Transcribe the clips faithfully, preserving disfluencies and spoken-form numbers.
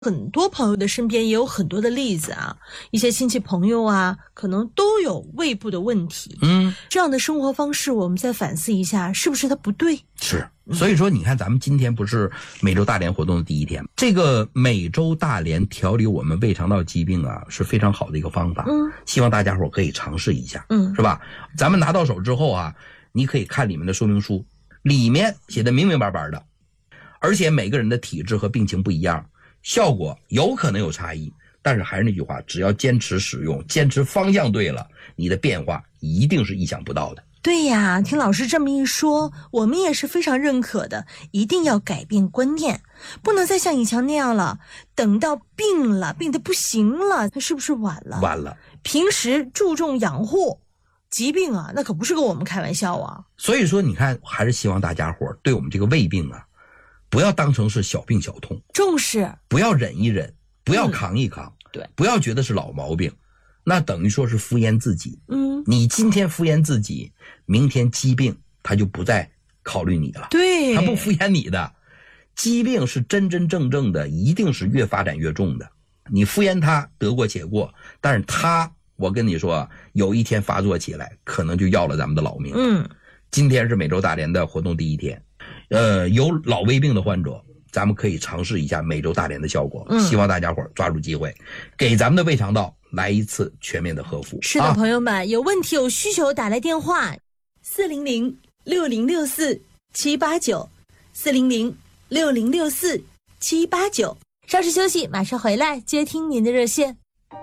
很多朋友的身边也有很多的例子啊，一些亲戚朋友啊，可能都有胃部的问题。嗯，这样的生活方式，我们再反思一下，是不是它不对？ 是，所以说你看，咱们今天不是美洲大连活动的第一天，这个美洲大连调理我们胃肠道疾病啊，是非常好的一个方法。嗯，希望大家伙可以尝试一下。嗯，是吧？咱们拿到手之后啊，你可以看里面的说明书，里面写的明明白白的，而且每个人的体质和病情不一样。效果有可能有差异，但是还是那句话，只要坚持使用，坚持方向对了，你的变化一定是意想不到的。 对呀，听老师这么一说，我们也是非常认可的，一定要改变观念，不能再像以前那样了，等到病了，病得不行了，那是不是晚了？ 晚了。 平时注重养护，疾病啊，那可不是跟我们开玩笑啊。 所以说你看，还是希望大家伙对我们这个胃病啊，不要当成是小病小痛， 重视， 不要忍一忍，不要扛一扛， 嗯、对， 不要觉得是老毛病，那等于说是敷衍自己。嗯，你今天敷衍自己，明天疾病他就不再考虑你了， 对， 他不敷衍你的。疾病是真真正正的，一定是越发展越重的。你敷衍他得过且过，但是他，我跟你说，有一天发作起来，可能就要了咱们的老命。嗯，今天是美洲大连的活动第一天。呃，有老胃病的患者，咱们可以尝试一下美洲大连的效果。嗯，希望大家伙抓住机会，给咱们的胃肠道来一次全面的呵护。 是的，啊、朋友们，有问题有需求打来电话四零零六零六四七八九四零零六零六四七八九。稍事休息，马上回来接听您的热线。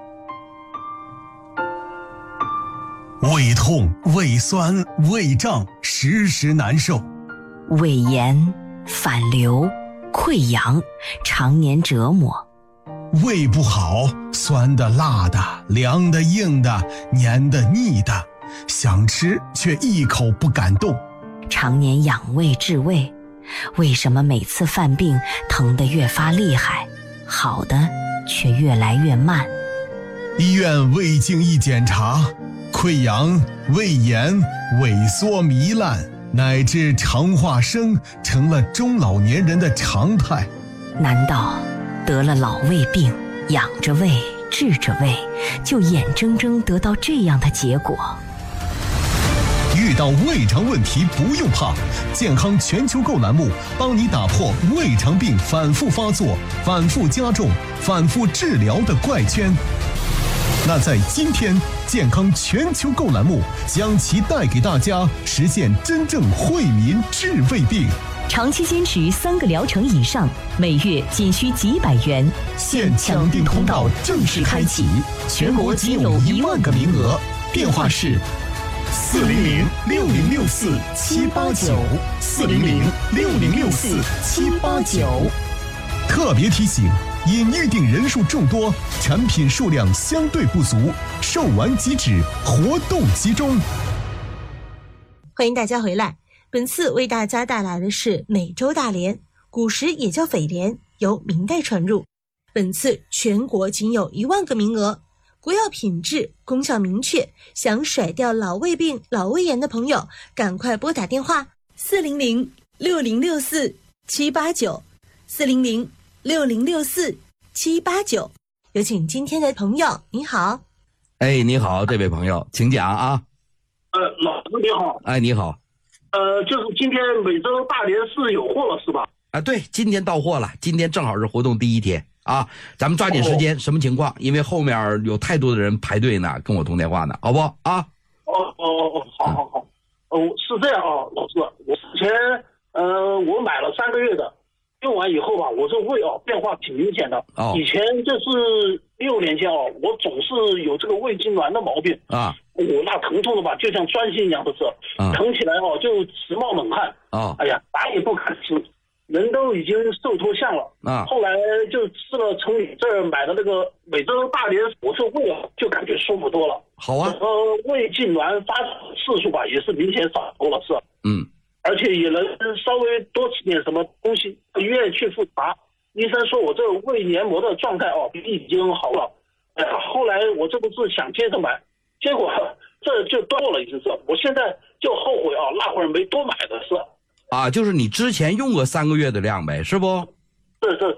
胃痛、胃酸、胃胀，时时难受。 胃炎、反流、溃疡，常年折磨。 胃不好，酸的、辣的、凉的、硬的、黏的、腻的，想吃却一口不敢动。 常年养胃治胃，为什么每次犯病疼得越发厉害，好的却越来越慢？ 医院胃镜一检查，溃疡、胃炎、萎缩糜烂，乃至肠化生成了中老年人的常态。 难道得了老胃病，养着胃治着胃，就眼睁睁得到这样的结果？ 遇到胃肠问题不用怕，健康全球购栏目帮你打破胃肠病反复发作、反复加重、反复治疗的怪圈。那在今天，健康全球购栏目将其带给大家，实现真正惠民治胃病。 长期坚持三个疗程以上，每月仅需几百元， 现抢订通道正式开启，全国仅有一万个名额。电话是四零零六零六四七八九四零零六零六四七八九。特别提醒，因预订人数众多，产品数量相对不足，售完即止，活动集中。 欢迎大家回来，本次为大家带来的是美洲大连，古时也叫匪莲，由明代传入。本次全国仅有一万个名额，国药品质，功效明确，想甩掉老胃病、老胃炎的朋友，赶快拨打电话四零零六零六四七八九四零零六零六四七八九。有请今天的朋友，你好。 哎，你好，这位朋友，请讲啊。 呃，老师你好。 哎，你好。 呃，就是今天美洲大连是有货了是吧？ 啊，对，今天到货了，今天正好是活动第一天啊，咱们抓紧时间。哦、什么情况？因为后面有太多的人排队呢，跟我通电话呢，好不好啊？ 哦哦哦，好好好。哦、嗯呃，是这样啊，老师，我之前呃我买了三个月的，用完以后吧，我这胃啊变化挺明显的。哦。以前就是六年前啊，我总是有这个胃痉挛的毛病啊。我、哦、那疼痛的吧，就像钻心一样的是，啊、疼起来哦就直冒冷汗。啊。哎呀，打也不敢吃。人都已经瘦脱相了啊！后来就吃了从你这儿买的那个美洲大连，我这胃啊就感觉舒服多了。 好啊， 呃，胃痉挛发作次数吧也是明显少多了，是。嗯，而且也能稍微多吃点什么东西。医院去复查，医生说我这个胃黏膜的状态哦已经好了。哎呀，后来我这不是想接着买，结果这就断了，已经是。我现在就后悔啊，那会儿没多买的是。 啊，就是你之前用过三个月的量呗，是不？ 是是。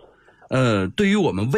呃，对于我们胃